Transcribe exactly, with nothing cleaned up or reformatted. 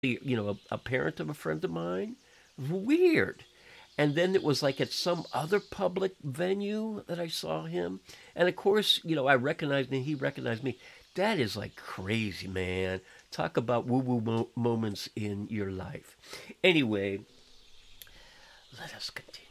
you know, a, a parent of a friend of mine. Weird. And then it was like at some other public venue that I saw him. And of course, you know, I recognized him, he recognized me. That is like crazy, man. Talk about woo woo mo- moments in your life. Anyway, let us continue.